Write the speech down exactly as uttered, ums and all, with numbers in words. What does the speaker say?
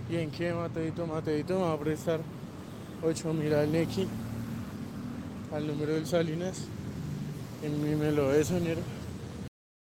¿Y en qué, Mateito? Mateito me va a prestar ocho mil al Nequi, al número del Salinas. En mi me lo de sonero.